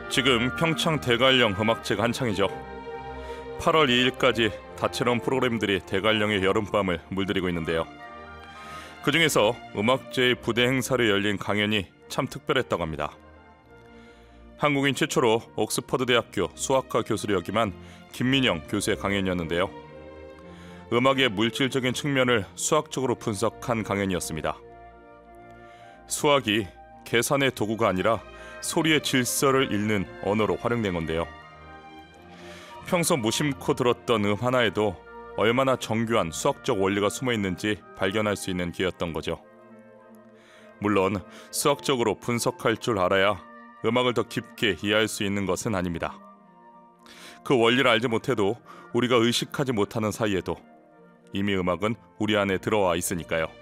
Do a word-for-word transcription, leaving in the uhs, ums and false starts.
지금 평창 대관령 음악제가 한창이죠. 팔월 이일까지 다채로운 프로그램들이 대관령의 여름밤을 물들이고 있는데요. 그 중에서 음악제의 부대 행사로 열린 강연이 참 특별했다고 합니다. 한국인 최초로 옥스퍼드 대학교 수학과 교수를 역임한 김민영 교수의 강연이었는데요. 음악의 물질적인 측면을 수학적으로 분석한 강연이었습니다. 수학이 계산의 도구가 아니라 소리의 질서를 읽는 언어로 활용된 건데요. 평소 무심코 들었던 음 하나에도 얼마나 정교한 수학적 원리가 숨어 있는지 발견할 수 있는 기회였던 거죠. 물론 수학적으로 분석할 줄 알아야 음악을 더 깊게 이해할 수 있는 것은 아닙니다. 그 원리를 알지 못해도 우리가 의식하지 못하는 사이에도 이미 음악은 우리 안에 들어와 있으니까요.